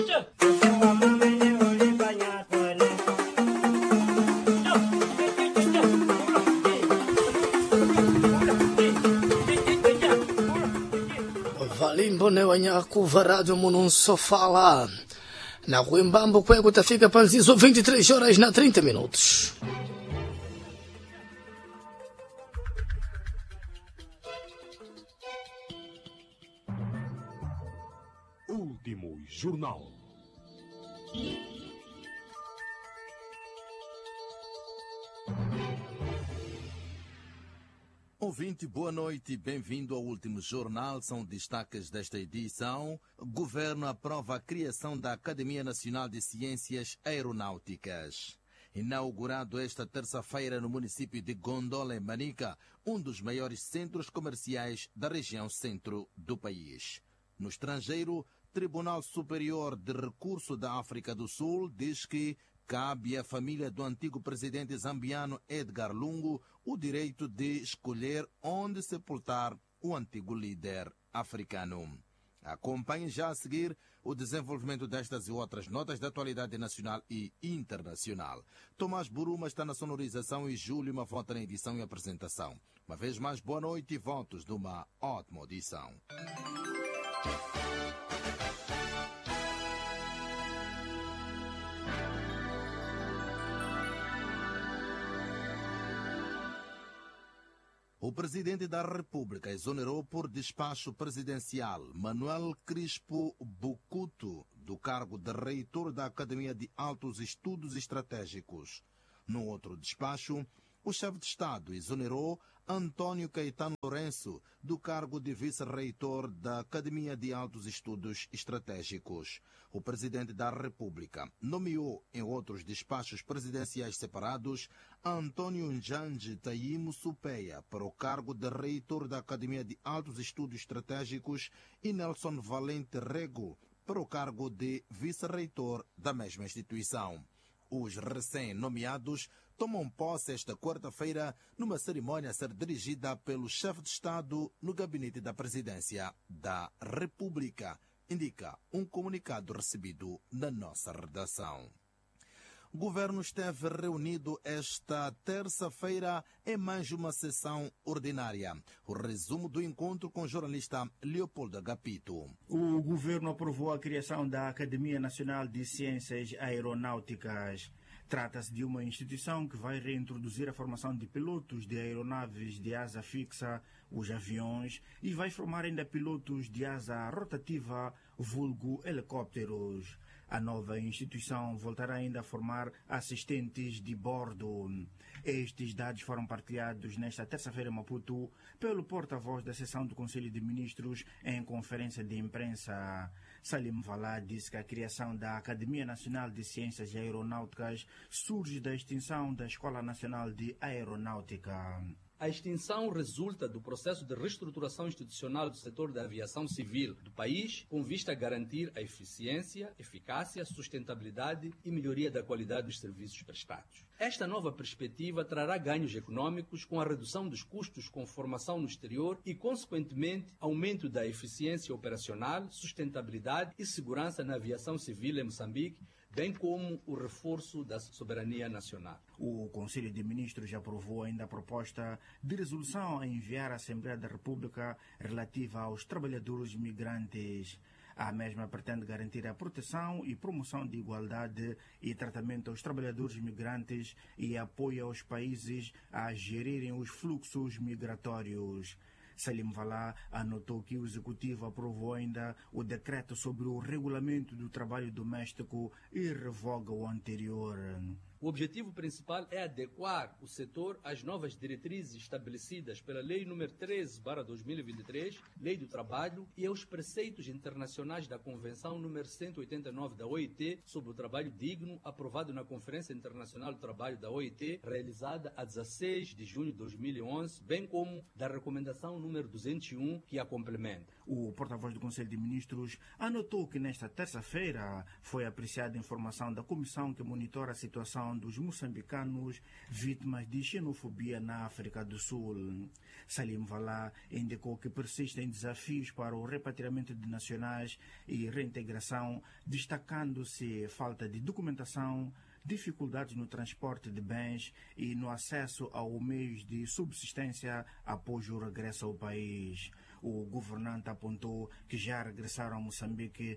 Valimbone wanyakuva radio muno sofala na kuimbambo kwe kutafika panzizo 23h30. Último Jornal. Ouvinte, boa noite e bem-vindo ao Último Jornal. São destaques desta edição. Governo aprova a criação da Academia Nacional de Ciências Aeronáuticas. Inaugurado esta terça-feira no município de Gondola, em Manica, um dos maiores centros comerciais da região centro do país. No estrangeiro, Tribunal Superior de Recurso da África do Sul diz que cabe à família do antigo presidente zambiano Edgar Lungu o direito de escolher onde sepultar o antigo líder africano. Acompanhe já a seguir o desenvolvimento destas e outras notas da atualidade nacional e internacional. Tomás Buruma está na sonorização e Júlio Mafota na edição e apresentação. Uma vez mais, boa noite e votos de uma ótima audição. O presidente da República exonerou por despacho presidencial Manuel Crispo Bucuto do cargo de reitor da Academia de Altos Estudos Estratégicos. No outro despacho, o chefe de Estado exonerou Antônio Caetano Lourenço do cargo de vice-reitor da Academia de Altos Estudos Estratégicos. O presidente da República nomeou, em outros despachos presidenciais separados, Antônio Njanji Taimo Supeia para o cargo de reitor da Academia de Altos Estudos Estratégicos e Nelson Valente Rego para o cargo de vice-reitor da mesma instituição. Os recém-nomeados tomam posse esta quarta-feira numa cerimônia a ser dirigida pelo chefe de Estado no gabinete da Presidência da República, indica um comunicado recebido na nossa redação. O governo esteve reunido esta terça-feira em mais uma sessão ordinária. O resumo do encontro com o jornalista Leopoldo Agapito. O governo aprovou a criação da Academia Nacional de Ciências Aeronáuticas. Trata-se de uma instituição que vai reintroduzir a formação de pilotos de aeronaves de asa fixa, os aviões, e vai formar ainda pilotos de asa rotativa, vulgo helicópteros. A nova instituição voltará ainda a formar assistentes de bordo. Estes dados foram partilhados nesta terça-feira em Maputo pelo porta-voz da seção do Conselho de Ministros em conferência de imprensa. Salim Valá disse que a criação da Academia Nacional de Ciências Aeronáuticas surge da extinção da Escola Nacional de Aeronáutica. A extinção resulta do processo de reestruturação institucional do setor da aviação civil do país, com vista a garantir a eficiência, eficácia, sustentabilidade e melhoria da qualidade dos serviços prestados. Esta nova perspectiva trará ganhos econômicos com a redução dos custos com formação no exterior e, consequentemente, aumento da eficiência operacional, sustentabilidade e segurança na aviação civil em Moçambique, bem como o reforço da soberania nacional. O Conselho de Ministros aprovou ainda a proposta de resolução a enviar à Assembleia da República relativa aos trabalhadores migrantes. A mesma pretende garantir a proteção e promoção de igualdade e tratamento aos trabalhadores migrantes e apoio aos países a gerirem os fluxos migratórios. Salim Valá anotou que o Executivo aprovou ainda o decreto sobre o regulamento do trabalho doméstico e revoga o anterior. O objetivo principal é adequar o setor às novas diretrizes estabelecidas pela Lei nº 13/2023, Lei do Trabalho, e aos preceitos internacionais da Convenção nº 189 da OIT sobre o trabalho digno, aprovado na Conferência Internacional do Trabalho da OIT, realizada a 16 de junho de 2011, bem como da Recomendação nº 201, que a complementa. O porta-voz do Conselho de Ministros anotou que nesta terça-feira foi apreciada a informação da comissão que monitora a situação dos moçambicanos vítimas de xenofobia na África do Sul. Salim Valá indicou que persistem desafios para o repatriamento de nacionais e reintegração, destacando-se falta de documentação, dificuldades no transporte de bens e no acesso aos meios de subsistência após o regresso ao país. O governante apontou que já regressaram a Moçambique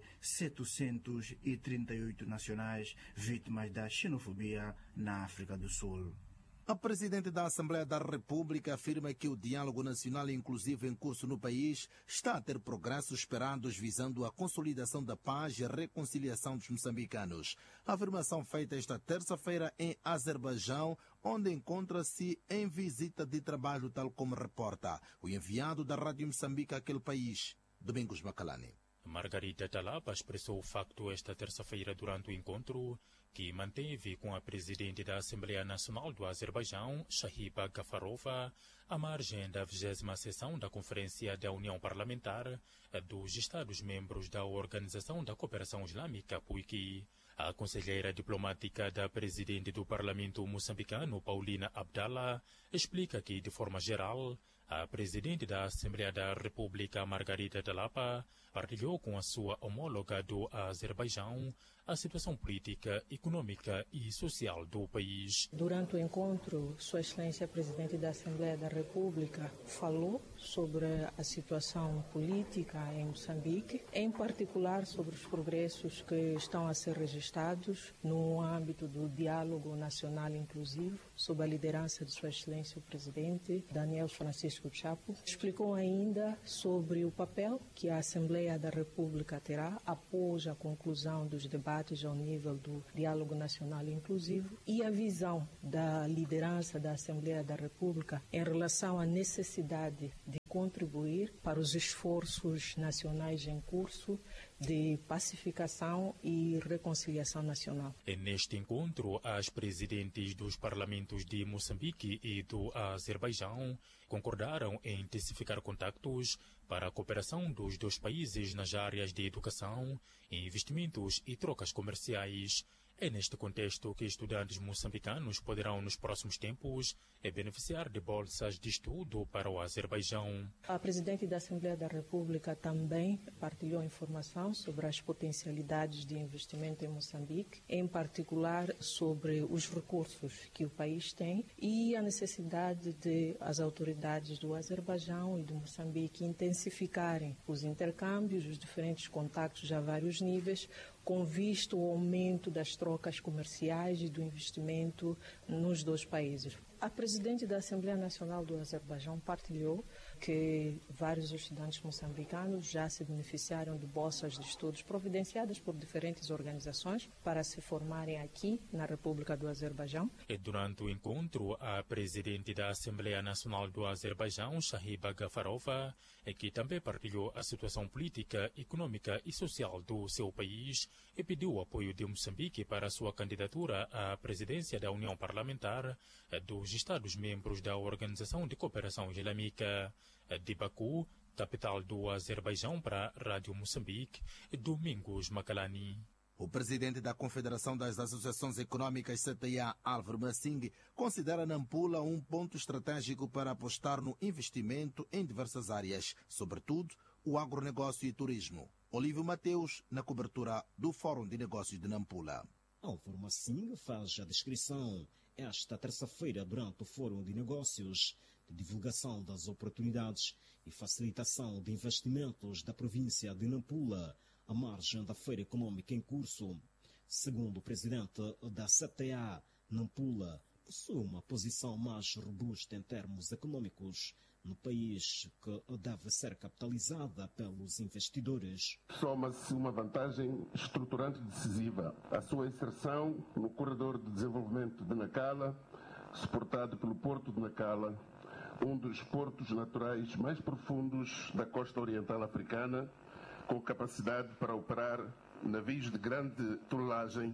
738 nacionais vítimas da xenofobia na África do Sul. A presidente da Assembleia da República afirma que o diálogo nacional inclusivo em curso no país está a ter progressos esperados visando a consolidação da paz e a reconciliação dos moçambicanos. A afirmação feita esta terça-feira em Azerbaijão, onde encontra-se em visita de trabalho, tal como reporta o enviado da Rádio Moçambique àquele país, Domingos Macalani. Margarida Talapa expressou o facto esta terça-feira durante o encontro que manteve com a presidente da Assembleia Nacional do Azerbaijão, Shahiba Gafarova, à margem da 20ª sessão da Conferência da União Parlamentar dos Estados-membros da Organização da Cooperação Islâmica, PUIC. A conselheira diplomática da presidente do Parlamento moçambicano, Paulina Abdallah, explica que, de forma geral, a presidente da Assembleia da República, Margarida Talapa, partilhou com a sua homóloga do Azerbaijão a situação política, econômica e social do país. Durante o encontro, Sua Excelência Presidente da Assembleia da República falou sobre a situação política em Moçambique, em particular sobre os progressos que estão a ser registrados no âmbito do diálogo nacional inclusivo, sob a liderança de Sua Excelência o Presidente Daniel Francisco Chapo. Explicou ainda sobre o papel que a Assembleia da República terá após a conclusão dos debates ao nível do diálogo nacional inclusivo e a visão da liderança da Assembleia da República em relação à necessidade de contribuir para os esforços nacionais em curso de pacificação e reconciliação nacional. Neste encontro, as presidentes dos parlamentos de Moçambique e do Azerbaijão concordaram em intensificar contactos para a cooperação dos dois países nas áreas de educação, investimentos e trocas comerciais. É neste contexto que estudantes moçambicanos poderão, nos próximos tempos, beneficiar de bolsas de estudo para o Azerbaijão. A Presidente da Assembleia da República também partilhou informação sobre as potencialidades de investimento em Moçambique, em particular sobre os recursos que o país tem e a necessidade de as autoridades do Azerbaijão e do Moçambique intensificarem os intercâmbios, os diferentes contactos a vários níveis, com visto ao aumento das trocas comerciais e do investimento nos dois países. A presidente da Assembleia Nacional do Azerbaijão partilhou que vários estudantes moçambicanos já se beneficiaram de bolsas de estudos providenciadas por diferentes organizações para se formarem aqui na República do Azerbaijão. E durante o encontro, a presidente da Assembleia Nacional do Azerbaijão, Shahiba Gafarova, que também partilhou a situação política, econômica e social do seu país e pediu o apoio de Moçambique para a sua candidatura à presidência da União Parlamentar dos Estados-membros da Organização de Cooperação Islâmica. De Baku, capital do Azerbaijão, para a Rádio Moçambique, Domingos Macalani. O presidente da Confederação das Associações Econômicas, CTA, Álvaro Massing, considera Nampula um ponto estratégico para apostar no investimento em diversas áreas, sobretudo o agronegócio e turismo. Olívio Mateus, na cobertura do Fórum de Negócios de Nampula. Álvaro Massing faz a descrição esta terça-feira durante o Fórum de Negócios de divulgação das oportunidades e facilitação de investimentos da província de Nampula, à margem da Feira Econômica em curso. Segundo o presidente da CTA, Nampula possui uma posição mais robusta em termos econômicos no país, que deve ser capitalizada pelos investidores. Soma-se uma vantagem estruturante decisiva: a sua inserção no corredor de desenvolvimento de Nacala, suportado pelo Porto de Nacala, um dos portos naturais mais profundos da costa oriental africana, com capacidade para operar navios de grande tonelagem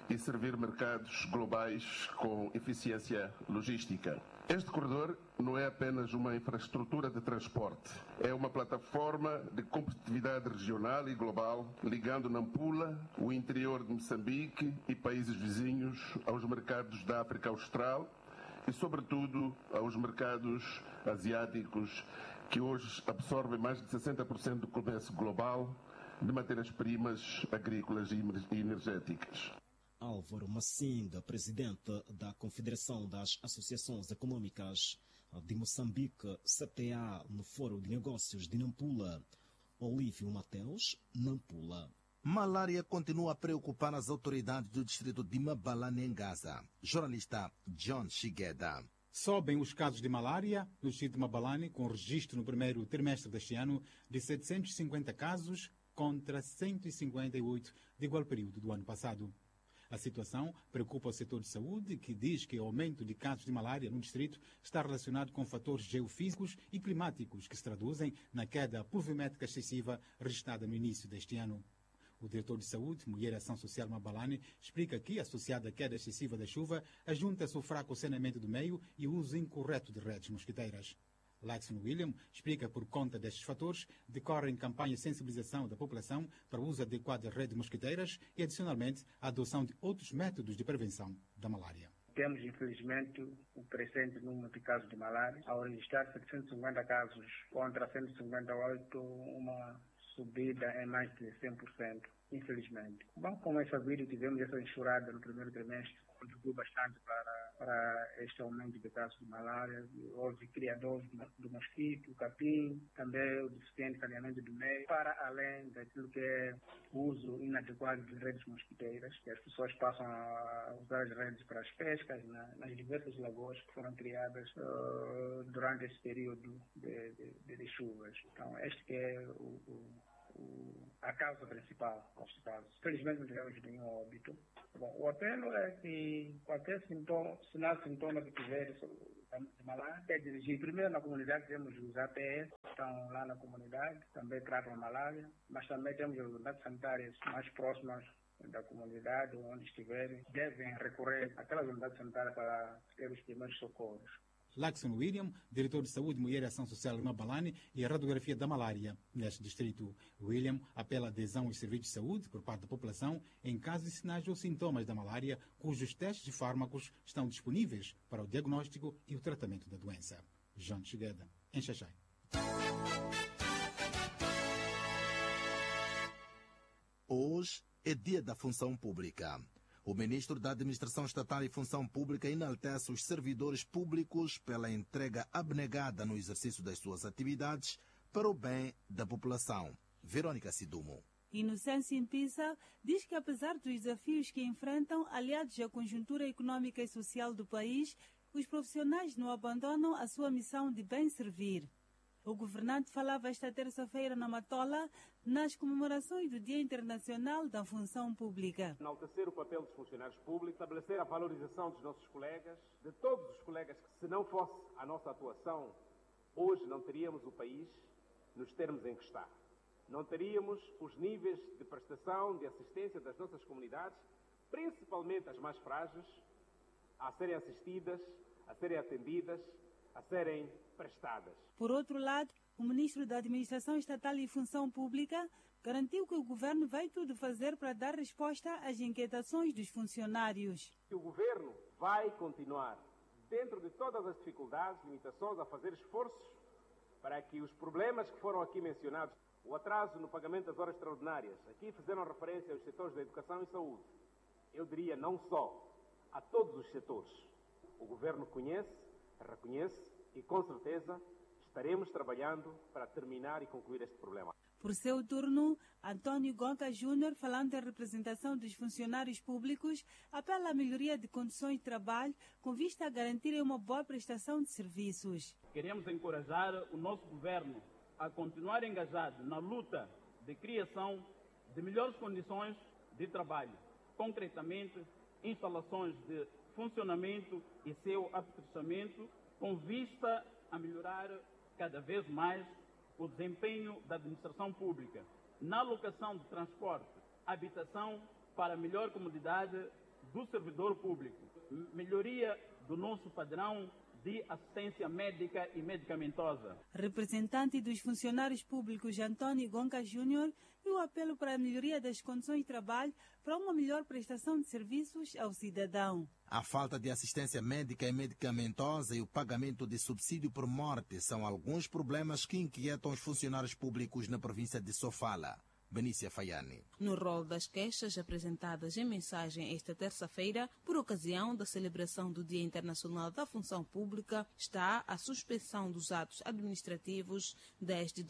e servir mercados globais com eficiência logística. Este corredor não é apenas uma infraestrutura de transporte, é uma plataforma de competitividade regional e global, ligando Nampula, o interior de Moçambique e países vizinhos aos mercados da África Austral e, sobretudo, aos mercados asiáticos, que hoje absorvem mais de 60% do comércio global de matérias-primas agrícolas e energéticas. Álvaro Massinda, presidente da Confederação das Associações Econômicas de Moçambique, CTA, no Fórum de Negócios de Nampula. Olívio Mateus, Nampula. Malária continua a preocupar as autoridades do distrito de Mabalane, em Gaza. Jornalista John Shigeda. Sobem os casos de malária no distrito de Mabalane, com registro no primeiro trimestre deste ano de 750 casos contra 158 de igual período do ano passado. A situação preocupa o setor de saúde, que diz que o aumento de casos de malária no distrito está relacionado com fatores geofísicos e climáticos que se traduzem na queda pluviométrica excessiva registrada no início deste ano. O diretor de saúde, Mulher e Ação Social Mabalane, explica que, associada à queda excessiva da chuva, ajunta-se o fraco saneamento do meio e o uso incorreto de redes mosquiteiras. Laxon William explica que, por conta destes fatores, decorrem campanhas de sensibilização da população para o uso adequado das redes mosquiteiras e, adicionalmente, a adoção de outros métodos de prevenção da malária. Temos, infelizmente, o crescente número de casos de malária. Ao registrar 750 casos contra 158, uma subida em mais de 100%, infelizmente. Bom, como é sabido, tivemos essa enxurrada no primeiro trimestre, que contribuiu bastante para este aumento de casos de malária. Houve criadores do mosquito, capim, também o deficiente saneamento do meio, para além daquilo que é o uso inadequado de redes mosquiteiras, que as pessoas passam a usar as redes para as pescas nas diversas lagoas que foram criadas durante esse período de chuvas. Então, este que é a causa principal neste caso. Felizmente não tivemos nenhum óbito. Bom, o apelo é que qualquer sinal, sintoma que tiver de malária, é dirigir primeiro na comunidade. Temos os APS que estão lá na comunidade, também tratam a malária, mas também temos as unidades sanitárias mais próximas da comunidade, onde estiverem, devem recorrer àquelas unidades sanitárias para ter os primeiros socorros. Laxon William, diretor de Saúde, Mulher e Ação Social de Mabalane, e a radiografia da malária neste distrito. William apela à adesão aos serviços de saúde por parte da população em caso de sinais ou sintomas da malária, cujos testes e fármacos estão disponíveis para o diagnóstico e o tratamento da doença. João Chigueda, em Xaxai. Hoje é dia da função pública. O ministro da Administração Estatal e Função Pública enaltece os servidores públicos pela entrega abnegada no exercício das suas atividades para o bem da população. Verônica Sidumo. Inocêncio Impisa diz que, apesar dos desafios que enfrentam, aliados à conjuntura econômica e social do país, os profissionais não abandonam a sua missão de bem servir. O governante falava esta terça-feira na Matola, nas comemorações do Dia Internacional da Função Pública. Enaltecer o papel dos funcionários públicos, estabelecer a valorização dos nossos colegas, de todos os colegas que, se não fosse a nossa atuação, hoje não teríamos o país nos termos em que está. Não teríamos os níveis de prestação, de assistência das nossas comunidades, principalmente as mais frágeis, a serem assistidas, a serem atendidas, a serem prestadas. Por outro lado, o ministro da Administração Estatal e Função Pública garantiu que o governo vai tudo fazer para dar resposta às inquietações dos funcionários. O governo vai continuar, dentro de todas as dificuldades, limitações, a fazer esforços para que os problemas que foram aqui mencionados, o atraso no pagamento das horas extraordinárias, aqui fizeram referência aos setores da educação e saúde. Eu diria não só, a todos os setores. O governo conhece, reconhece e, com certeza, estaremos trabalhando para terminar e concluir este problema. Por seu turno, Antônio Gonca Júnior, falando em representação dos funcionários públicos, apela à melhoria de condições de trabalho com vista a garantir uma boa prestação de serviços. Queremos encorajar o nosso governo a continuar engajado na luta de criação de melhores condições de trabalho, concretamente instalações de funcionamento e seu aperfeiçoamento, com vista a melhorar cada vez mais o desempenho da administração pública na alocação de transporte, habitação para melhor comodidade do servidor público, melhoria do nosso padrão de assistência médica e medicamentosa. Representante dos funcionários públicos Antônio Gonca Júnior e o apelo para a melhoria das condições de trabalho para uma melhor prestação de serviços ao cidadão. A falta de assistência médica e medicamentosa e o pagamento de subsídio por morte são alguns problemas que inquietam os funcionários públicos na província de Sofala. Benícia Faiani. No rol das queixas apresentadas em mensagem esta terça-feira, por ocasião da celebração do Dia Internacional da Função Pública, está a suspensão dos atos administrativos desde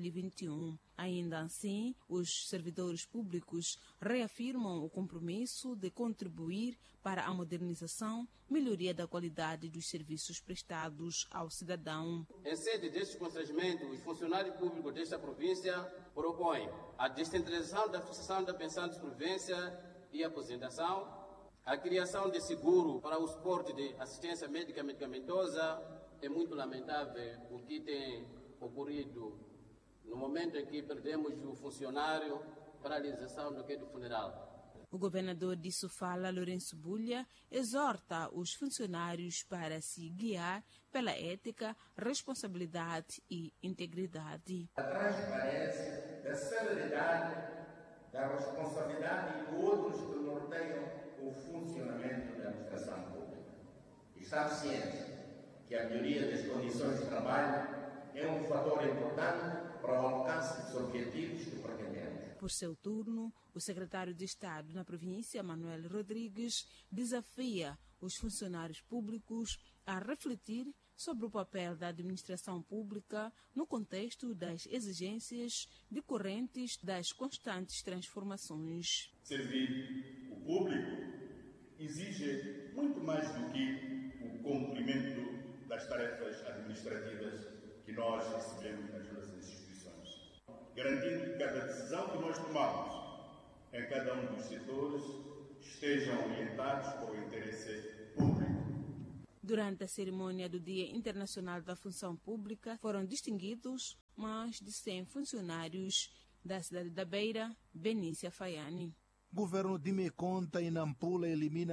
2021. Ainda assim, os servidores públicos reafirmam o compromisso de contribuir para a modernização, melhoria da qualidade dos serviços prestados ao cidadão. Em sede deste constrangimento, os funcionários públicos desta província propõem a descentralização da fixação da pensão de sobrevivência e aposentação, a criação de seguro para o suporte de assistência médica medicamentosa. É muito lamentável o que tem ocorrido no momento em que perdemos o funcionário para a realização do queijo funeral. O governador de Sofala, Lourenço Bulha, exorta os funcionários para se guiar pela ética, responsabilidade e integridade. A transparência, da celeridade, da responsabilidade e outros que norteiam o funcionamento da administração pública. Está ciente que a melhoria das condições de trabalho é um fator importante para o alcance dos objetivos que pretendemos. Por seu turno, o secretário de Estado na província, Manuel Rodrigues, desafia os funcionários públicos a refletir sobre o papel da administração pública no contexto das exigências decorrentes das constantes transformações. Servir o público exige muito mais do que o cumprimento das tarefas administrativas que nós recebemos nas nossas instituições, garantindo que cada decisão que nós tomamos em cada um dos setores estejam orientados para o interesse público. Durante a cerimônia do Dia Internacional da Função Pública, foram distinguidos mais de 100 funcionários da cidade da Beira, Benícia Faiani. Governo de Meconta e Nampula elimina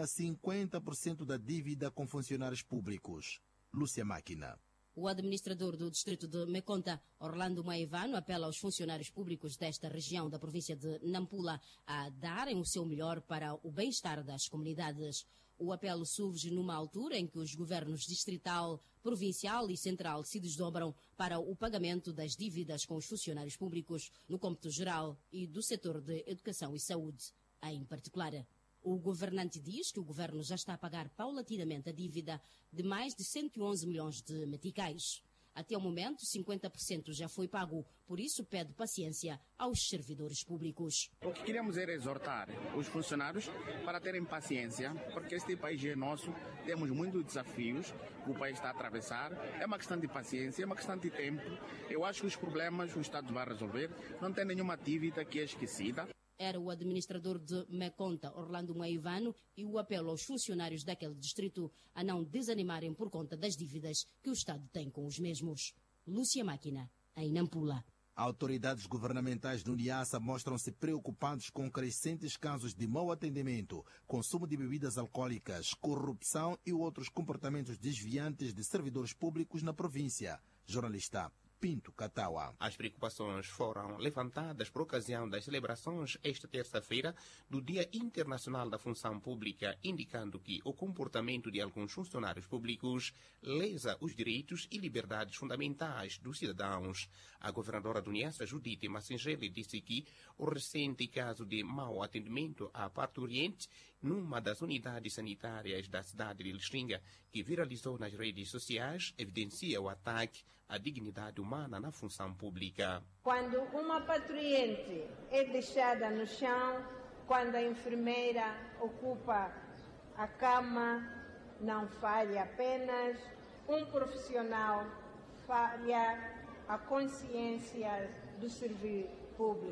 50% da dívida com funcionários públicos. Lúcia Máquina. O administrador do distrito de Meconta, Orlando Maivano, apela aos funcionários públicos desta região da província de Nampula a darem o seu melhor para o bem-estar das comunidades. O apelo surge numa altura em que os governos distrital, provincial e central se desdobram para o pagamento das dívidas com os funcionários públicos no cômputo geral e do setor de educação e saúde, em particular. O governante diz que o governo já está a pagar paulatinamente a dívida de mais de 111 milhões de meticais. Até o momento, 50% já foi pago, por isso pede paciência aos servidores públicos. O que queremos é exortar os funcionários para terem paciência, porque este país é nosso, temos muitos desafios que o país está a atravessar, é uma questão de paciência, é uma questão de tempo. Eu acho que os problemas o Estado vai resolver, não tem nenhuma dívida que é esquecida. Era o administrador de Meconta, Orlando Maivano, e o apelo aos funcionários daquele distrito a não desanimarem por conta das dívidas que o Estado tem com os mesmos. Lúcia Máquina, em Nampula. Autoridades governamentais do Niassa mostram-se preocupados com crescentes casos de mau atendimento, consumo de bebidas alcoólicas, corrupção e outros comportamentos desviantes de servidores públicos na província. Jornalista Pinto Cataua. As preocupações foram levantadas por ocasião das celebrações esta terça-feira do Dia Internacional da Função Pública, indicando que o comportamento de alguns funcionários públicos lesa os direitos e liberdades fundamentais dos cidadãos. A governadora do Niassa, Judite Massingeli, disse que o recente caso de mau atendimento à parturiente numa das unidades sanitárias da cidade de Lixinga, que viralizou nas redes sociais, evidencia o ataque à dignidade humana na função pública. Quando uma parturiente é deixada no chão, quando a enfermeira ocupa a cama, não falha apenas um profissional, falha a consciência do serviço público.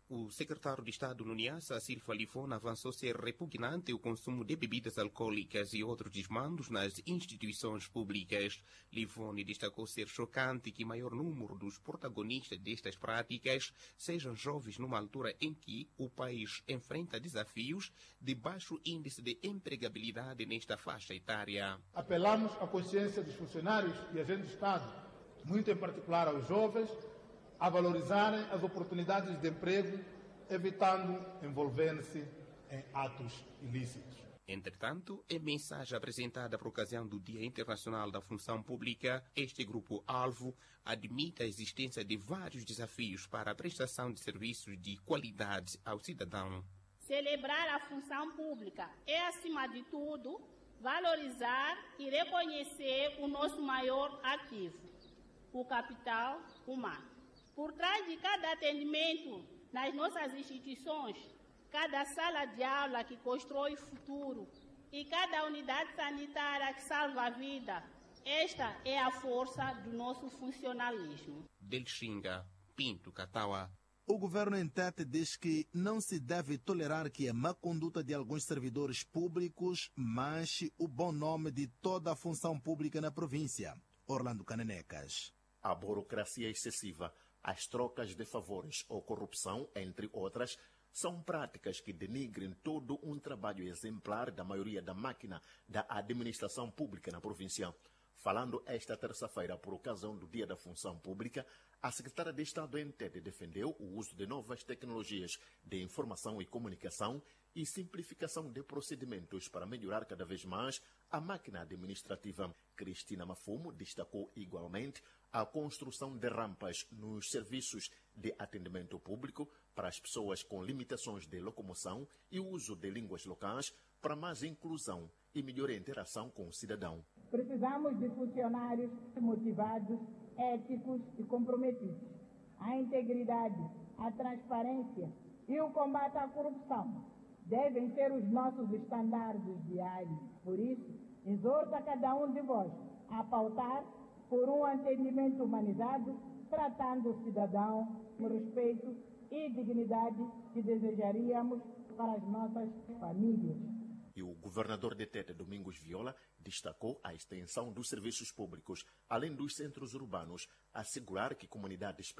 O secretário de Estado no Niassa, Silva Lifona, avançou ser repugnante o consumo de bebidas alcoólicas e outros desmandos nas instituições públicas. Lifona destacou ser chocante que o maior número dos protagonistas destas práticas sejam jovens numa altura em que o país enfrenta desafios de baixo índice de empregabilidade nesta faixa etária. Apelamos à consciência dos funcionários e agentes de Estado, muito em particular aos jovens, a valorizarem as oportunidades de emprego, evitando envolver-se em atos ilícitos. Entretanto, em mensagem apresentada por ocasião do Dia Internacional da Função Pública, este grupo-alvo admite a existência de vários desafios para a prestação de serviços de qualidade ao cidadão. Celebrar a função pública é, acima de tudo, valorizar e reconhecer o nosso maior ativo, o capital humano. Por trás de cada atendimento nas nossas instituições, cada sala de aula que constrói futuro e cada unidade sanitária que salva a vida, esta é a força do nosso funcionalismo. Delxinga, Pinto, Cataua. O governo em Tete diz que não se deve tolerar que a má conduta de alguns servidores públicos manche o bom nome de toda a função pública na província. Orlando Cananecas. A burocracia excessiva, as trocas de favores ou corrupção, entre outras, são práticas que denigrem todo um trabalho exemplar da maioria da máquina da administração pública na província. Falando esta terça-feira por ocasião do Dia da Função Pública, a secretária de Estado em Tete defendeu o uso de novas tecnologias de informação e comunicação e simplificação de procedimentos para melhorar cada vez mais a máquina administrativa. Cristina Mafumo destacou igualmente a construção de rampas nos serviços de atendimento público para as pessoas com limitações de locomoção e o uso de línguas locais para mais inclusão e melhor interação com o cidadão. Precisamos de funcionários motivados, éticos e comprometidos. A integridade, a transparência e o combate à corrupção devem ser os nossos estandardes diários. Por isso, exorto a cada um de vós a pautar por um atendimento humanizado, tratando o cidadão com respeito e dignidade que desejaríamos para as nossas famílias. E o governador de Tete, Domingos Viola, destacou a extensão dos serviços públicos, além dos centros urbanos, assegurar que comunidades